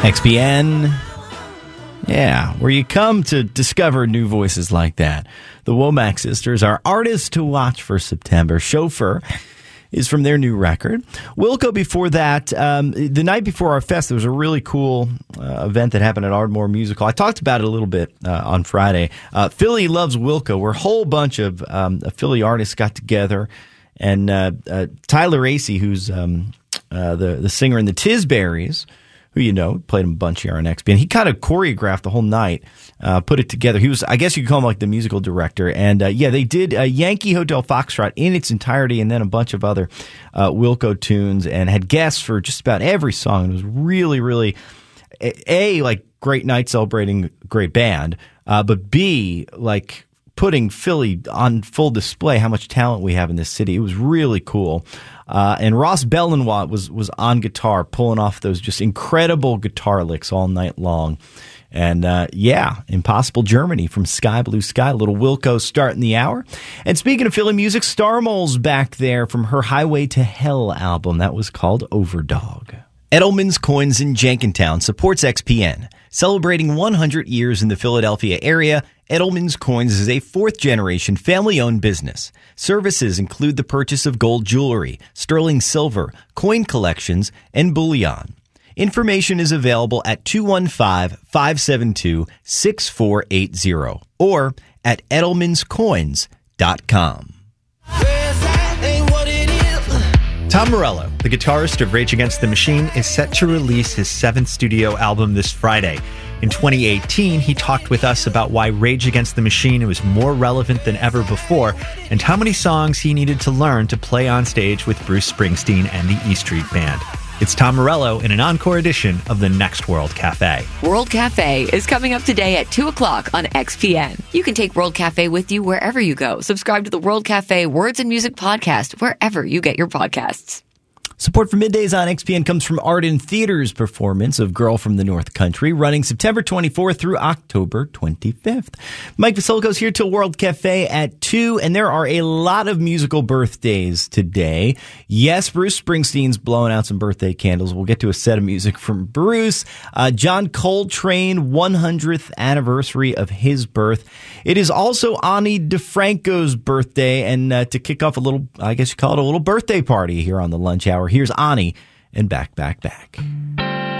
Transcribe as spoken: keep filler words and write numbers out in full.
X P N, yeah, where you come to discover new voices like that. The Womack Sisters are artists to watch for September. Chauffeur is from their new record. Wilco before that, um, the night before our fest, there was a really cool uh, event that happened at Ardmore Musical. I talked about it a little bit uh, on Friday. Uh, Philly Loves Wilco, where a whole bunch of um, Philly artists got together. And uh, uh, Tyler Acey, who's um, uh, the, the singer in the Tisberries, who you know, played him a bunch here on X P N. He kind of choreographed the whole night, uh, put it together. He was, I guess you could call him like the musical director. And uh, yeah, they did uh, Yankee Hotel Foxtrot in its entirety and then a bunch of other uh, Wilco tunes and had guests for just about every song. It was really, really, A, like great night celebrating great band, uh, but B, like putting Philly on full display, how much talent we have in this city. It was really cool. Uh, and Ross Bellenois was was on guitar, pulling off those just incredible guitar licks all night long. And uh, yeah, Impossible Germany from Sky Blue Sky, a little Wilco starting the hour. And speaking of Philly music, Starmole's back there from her Highway to Hell album. That was called Overdog. Edelman's Coins in Jenkintown supports X P N. Celebrating one hundred years in the Philadelphia area, Edelman's Coins is a fourth-generation family-owned business. Services include the purchase of gold jewelry, sterling silver, coin collections, and bullion. Information is available at two one five, five seven two, six four eight zero or at edelmans coins dot com. Tom Morello, the guitarist of Rage Against the Machine, is set to release his seventh studio album this Friday. In twenty eighteen, he talked with us about why Rage Against the Machine was more relevant than ever before and how many songs he needed to learn to play on stage with Bruce Springsteen and the E Street Band. It's Tom Morello in an encore edition of The Next World Cafe. World Cafe is coming up today at two o'clock on X P N. You can take World Cafe with you wherever you go. Subscribe to the World Cafe Words and Music podcast wherever you get your podcasts. Support for Middays on X P N comes from Arden Theater's performance of Girl from the North Country, running September twenty-fourth through October twenty-fifth. Mike Vasiliko's here till World Cafe at two, and there are a lot of musical birthdays today. Yes, Bruce Springsteen's blowing out some birthday candles. We'll get to a set of music from Bruce. Uh, John Coltrane, one hundredth anniversary of his birth. It is also Ani DeFranco's birthday, and uh, to kick off a little, I guess you call it a little birthday party here on the lunch hour, here's Ani and Back, Back, Back.